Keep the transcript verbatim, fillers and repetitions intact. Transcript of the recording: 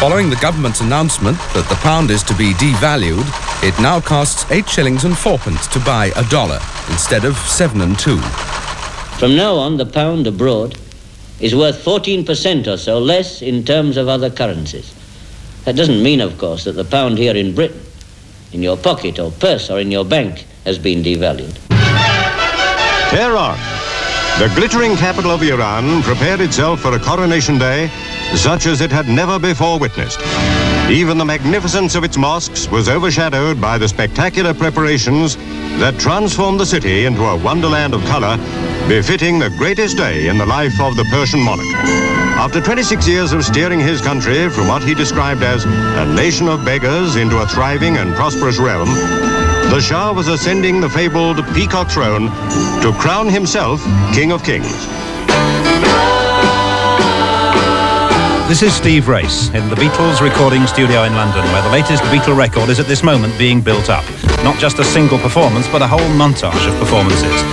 Following the government's announcement that the pound is to be devalued, it now costs eight shillings and fourpence to buy a dollar instead of seven and two. From now on, the pound abroad is worth fourteen percent or so less in terms of other currencies. That doesn't mean, of course, that the pound here in Britain, in your pocket or purse or in your bank, has been devalued. Tehran, the glittering capital of Iran, prepared itself for a coronation day such as it had never before witnessed. Even the magnificence of its mosques was overshadowed by the spectacular preparations that transformed the city into a wonderland of color, befitting the greatest day in the life of the Persian monarch. After twenty-six years of steering his country from what he described as a nation of beggars into a thriving and prosperous realm, the Shah was ascending the fabled peacock throne to crown himself King of Kings. This is Steve Race in the Beatles recording studio in London, where the latest Beatle record is at this moment being built up. Not just a single performance, but a whole montage of performances.